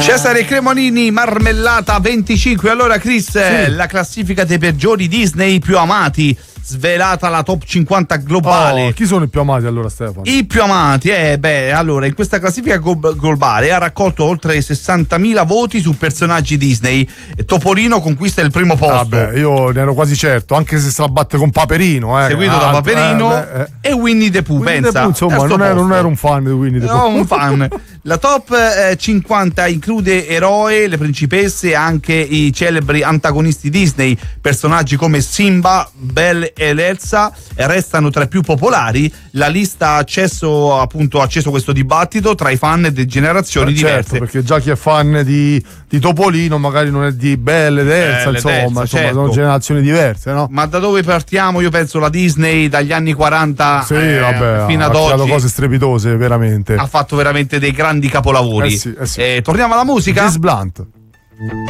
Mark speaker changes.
Speaker 1: Cesare Cremonini, Marmellata 25. Allora Chris, la classifica dei peggiori Disney più amati, svelata la top 50 globale.
Speaker 2: Chi sono i più amati allora, Stefano?
Speaker 1: I più amati, allora in questa classifica globale ha raccolto oltre 60.000 voti su personaggi Disney. Topolino conquista il primo posto.
Speaker 2: Vabbè, io ne ero quasi certo, anche se se la batte con Paperino.
Speaker 1: Seguito da Paperino e Winnie the Pooh.
Speaker 2: Winnie the Pooh, insomma, non ero un fan di Winnie the Pooh.
Speaker 1: No, un fan. La top 50 include eroi, le principesse e anche i celebri antagonisti Disney. Personaggi come Simba, Belle ed Elsa restano tra i più popolari. La lista ha acceso questo dibattito tra i fan di generazioni diverse.
Speaker 2: Certo, perché già chi è fan di Topolino magari non è di Belle ed Elsa, insomma,
Speaker 1: certo.
Speaker 2: Sono generazioni diverse, no?
Speaker 1: Ma da dove partiamo? Io penso la Disney dagli anni 40 fino ad oggi
Speaker 2: ha cose strepitose, veramente.
Speaker 1: Ha fatto veramente dei grandi capolavori.
Speaker 2: Sì.
Speaker 1: Torniamo alla musica.
Speaker 2: Chris Blunt.